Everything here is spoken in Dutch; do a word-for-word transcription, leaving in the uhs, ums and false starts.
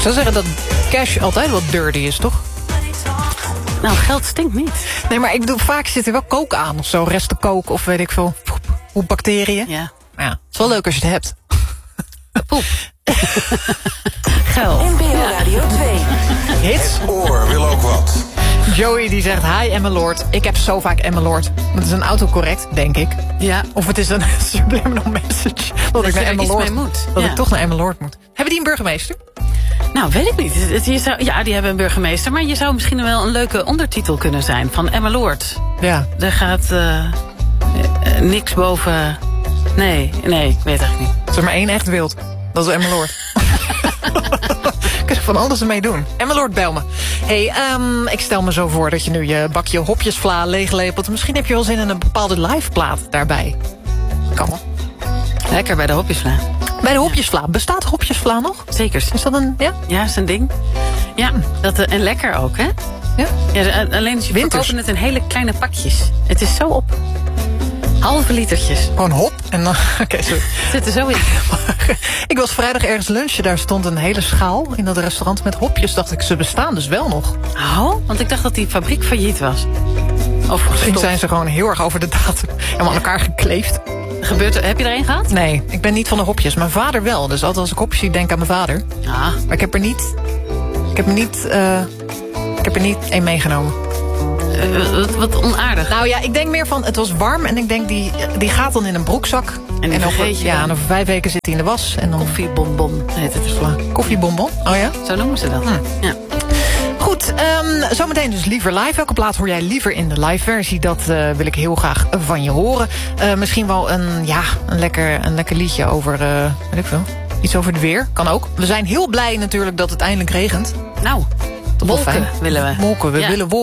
zou zeggen dat cash altijd wat dirty is, toch? Nou, geld stinkt niet. Nee, maar ik bedoel, vaak zit er wel kook aan of zo. Resten kook of weet ik veel. Hoe bacteriën. Ja. Maar ja, het is wel leuk als je het hebt. Poep. Geld. N P O Radio twee. Hits. Het oor wil ook wat. Joey die zegt, hi Emmeloord. Ik heb zo vaak Emmeloord. Dat is een autocorrect, denk ik. Ja. Of het is een subliminal message. Dat, Dat ik je naar er iets Emmeloord mee moet. Dat Ja. ik toch naar Emmeloord moet. Hebben die een burgemeester? Nou, weet ik niet. Het- het- Je zou, ja, die hebben een burgemeester. Maar je zou misschien wel een leuke ondertitel kunnen zijn. Van Emmeloord. Ja. Er gaat uh, uh, niks boven... Nee, nee, ik weet het eigenlijk niet. Er is er maar één echt wild. Dat is Emmeloord. Kun je van alles ermee doen. Emmeloord, bel me. Hey, um, ik stel me zo voor dat je nu je bakje hopjesvla leeglepelt. Misschien heb je wel zin in een bepaalde liveplaat daarbij. Kan wel. Lekker bij de hopjesvla. Bij de hopjesvla. Bestaat hopjesvla nog? Zeker. Is dat een... Ja? Ja, is een ding. Ja, dat, uh, en lekker ook, hè? Ja? Ja, de- alleen ze Winters. verkopen het in hele kleine pakjes. Het is zo op. Halve litertjes. Gewoon hop. En dan... Oké, sorry. Zit er zo in. Ik was vrijdag ergens lunchen. Daar stond een hele schaal in dat restaurant met hopjes. Dacht ik, ze bestaan dus wel nog. Oh, want ik dacht dat die fabriek failliet was. Of Misschien zijn ze gewoon heel erg over de datum. Helemaal aan elkaar gekleefd. Gebeurt er, heb je er een gehad? Nee, ik ben niet van de hopjes. Mijn vader wel. Dus altijd als ik hopjes zie, denk ik aan mijn vader. Ah, Maar ik heb er niet... Ik heb er niet... Uh, ik heb er niet één meegenomen. uh, wat, wat onaardig. Nou ja, ik denk meer van... Het was warm en ik denk, die, die gaat dan in een broekzak. En die over, vergeet je ja, dan. en over vijf weken zit hij in de was. En dan Koffiebonbon heet het. koffiebonbon. Oh ja? Zo noemen ze dat. Hm. Ja. Goed, um, zometeen dus liever live. Welke plaat hoor jij liever in de live versie? Dat uh, wil ik heel graag van je horen. Uh, misschien wel een, ja, een, lekker, een lekker liedje over... Uh, weet ik veel. Iets over het weer. Kan ook. We zijn heel blij natuurlijk dat het eindelijk regent. Nou, Toch wel wolken fijn. willen we. Wolken. We Ja. willen wolken.